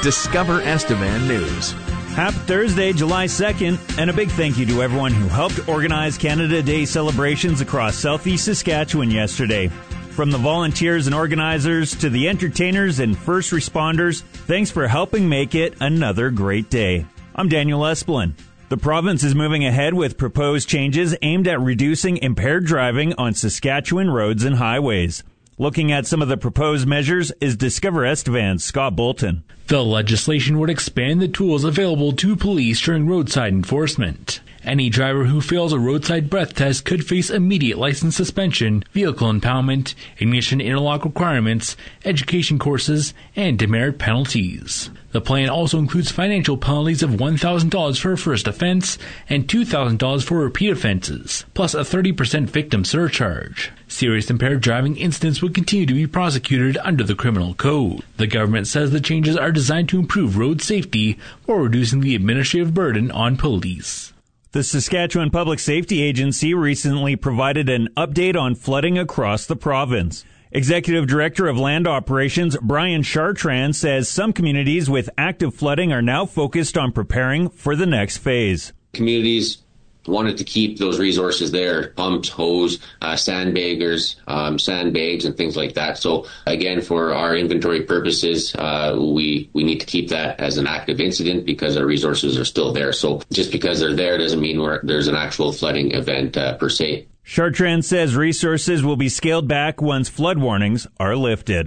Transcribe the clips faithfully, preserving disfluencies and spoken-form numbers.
Discover Estevan News. Happy Thursday, July second, and a big thank you to everyone who helped organize Canada Day celebrations across southeast Saskatchewan yesterday. From the volunteers and organizers to the entertainers and first responders, thanks for helping make it another great day. I'm Daniel Esplin. The province is moving ahead with proposed changes aimed at reducing impaired driving on Saskatchewan roads and highways. Looking at some of the proposed measures is Discover Estevan's Scott Bolton. The legislation would expand the tools available to police during roadside enforcement. Any driver who fails a roadside breath test could face immediate license suspension, vehicle impoundment, ignition interlock requirements, education courses, and demerit penalties. The plan also includes financial penalties of one thousand dollars for a first offense and two thousand dollars for repeat offenses, plus a thirty percent victim surcharge. Serious impaired driving incidents would continue to be prosecuted under the criminal code. The government says the changes are designed to improve road safety while reducing the administrative burden on police. The Saskatchewan Public Safety Agency recently provided an update on flooding across the province. Executive Director of Land Operations Brian Chartrand says some communities with active flooding are now focused on preparing for the next phase. Communities wanted to keep those resources there, pumps, hose, uh, sandbaggers, um, sandbags, and things like that. So again, for our inventory purposes, uh, we, we need to keep that as an active incident because our resources are still there. So just because they're there doesn't mean we're, there's an actual flooding event uh, per se. Chartrand says resources will be scaled back once flood warnings are lifted.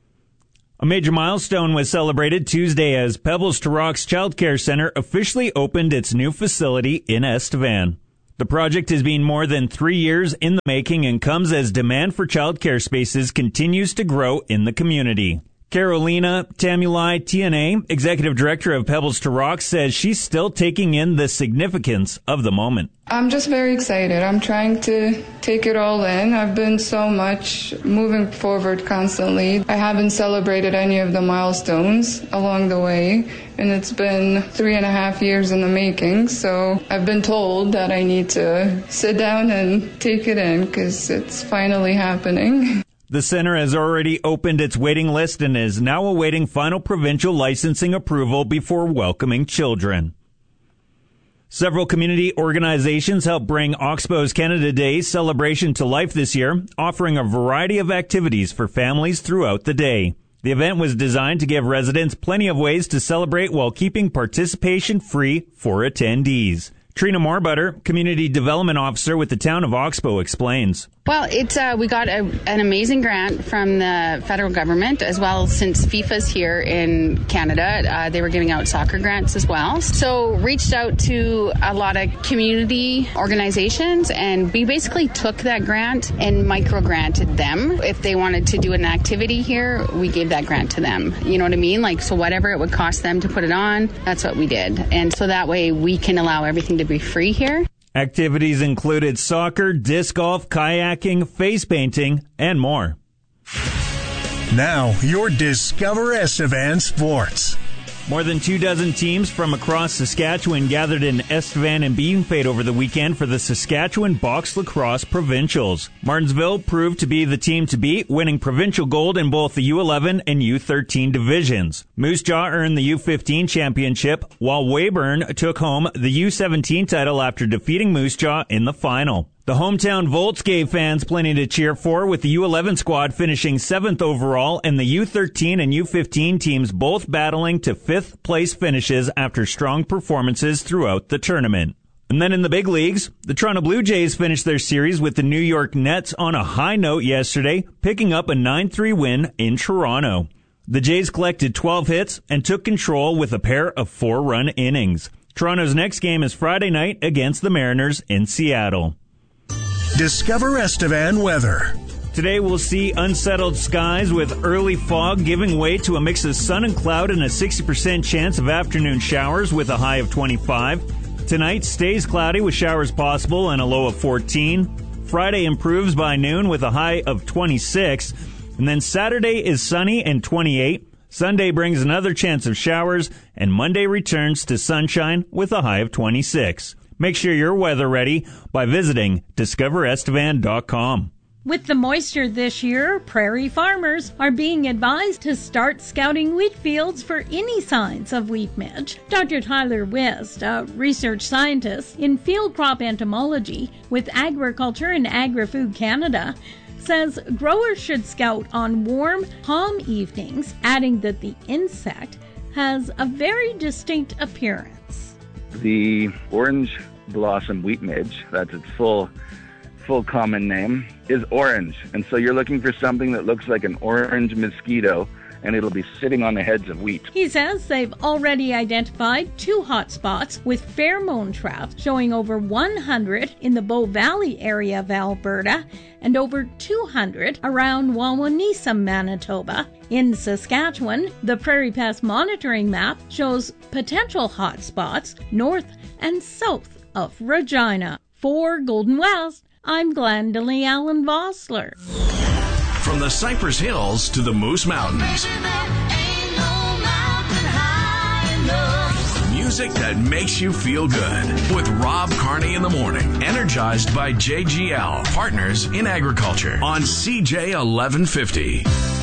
A major milestone was celebrated Tuesday as Pebbles to Rocks Child Care Center officially opened its new facility in Estevan. The project has been more than three years in the making and comes as demand for child care spaces continues to grow in the community. Carolina Tamulai T N A, Executive Director of Pebbles to Rocks, says she's still taking in the significance of the moment. I'm just very excited. I'm trying to take it all in. I've been so much moving forward constantly. I haven't celebrated any of the milestones along the way, and it's been three and a half years in the making. So I've been told that I need to sit down and take it in because it's finally happening. The center has already opened its waiting list and is now awaiting final provincial licensing approval before welcoming children. Several community organizations helped bring Oxbow's Canada Day celebration to life this year, offering a variety of activities for families throughout the day. The event was designed to give residents plenty of ways to celebrate while keeping participation free for attendees. Trina Moorbutter, Community Development Officer with the Town of Oxbow, explains. Well, it's uh, we got a, an amazing grant from the federal government as well. Since FIFA's here in Canada, uh, they were giving out soccer grants as well. So reached out to a lot of community organizations, and we basically took that grant and micro-granted them. If they wanted to do an activity here, we gave that grant to them. You know what I mean? Like, so whatever it would cost them to put it on, that's what we did. And so that way we can allow everything to be free here. Activities included soccer, disc golf, kayaking, face painting, and more. Now, your Discover Estevan Sports. More than two dozen teams from across Saskatchewan gathered in Estevan and Beanfate over the weekend for the Saskatchewan Box Lacrosse Provincials. Martinsville proved to be the team to beat, winning provincial gold in both the U eleven and U thirteen divisions. Moose Jaw earned the U fifteen championship, while Weyburn took home the U seventeen title after defeating Moose Jaw in the final. The hometown Volts gave fans plenty to cheer for, with the U eleven squad finishing seventh overall and the U thirteen and U fifteen teams both battling to fifth place finishes after strong performances throughout the tournament. And then in the big leagues, the Toronto Blue Jays finished their series with the New York Nets on a high note yesterday, picking up a nine three win in Toronto. The Jays collected twelve hits and took control with a pair of four-run innings. Toronto's next game is Friday night against the Mariners in Seattle. Discover Estevan weather. Today we'll see unsettled skies with early fog giving way to a mix of sun and cloud and a sixty percent chance of afternoon showers with a high of twenty-five. Tonight stays cloudy with showers possible and a low of fourteen. Friday improves by noon with a high of twenty-six. And then Saturday is sunny and twenty-eight. Sunday brings another chance of showers, and Monday returns to sunshine with a high of twenty-six. Make sure you're weather ready by visiting discover estevan dot com. With the moisture this year, prairie farmers are being advised to start scouting wheat fields for any signs of wheat midge. Doctor Tyler West, a research scientist in field crop entomology with Agriculture and Agri-Food Canada, says growers should scout on warm, calm evenings, adding that the insect has a very distinct appearance. The orange blossom wheat midge, that's its full full common name, is orange. And so you're looking for something that looks like an orange mosquito, and it'll be sitting on the heads of wheat. He says they've already identified two hot spots with pheromone traps, showing over one hundred in the Bow Valley area of Alberta and over two hundred around Wawanesa, Manitoba. In Saskatchewan, the Prairie Pest Monitoring Map shows potential hot spots north and south of Regina. For Golden West, I'm Glendalee Allen Vossler. From the Cypress Hills to the Moose Mountains. Music that makes you feel good. With Rob Carney in the morning. Energized by J G L, partners in agriculture. On C J eleven fifty.